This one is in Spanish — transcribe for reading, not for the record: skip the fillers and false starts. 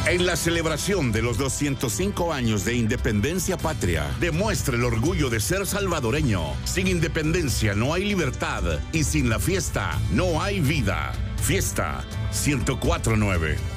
En la celebración de los 205 años de independencia patria, demuestra el orgullo de ser salvadoreño. Sin independencia no hay libertad y sin la fiesta no hay vida. Fiesta 104.9.